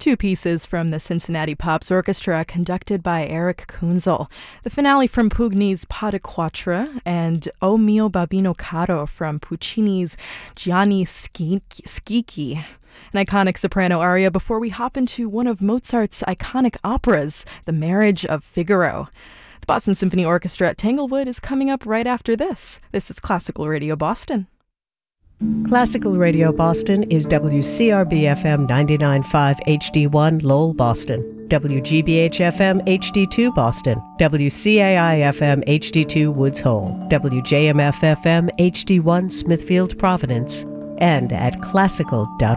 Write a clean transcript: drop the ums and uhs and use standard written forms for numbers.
Two pieces from the Cincinnati Pops Orchestra conducted by Eric Kunzel. The finale from Pugli's Pas de Quatre and O mio babbino caro from Puccini's Gianni Schicchi. An iconic soprano aria before we hop into one of Mozart's iconic operas, The Marriage of Figaro. The Boston Symphony Orchestra at Tanglewood is coming up right after this. This is Classical Radio Boston. Classical Radio Boston is WCRB-FM 99.5 HD1 Lowell, Boston, WGBH-FM HD2 Boston, WCAI-FM HD2 Woods Hole, WJMF-FM HD1 Smithfield, Providence, and at classical.org.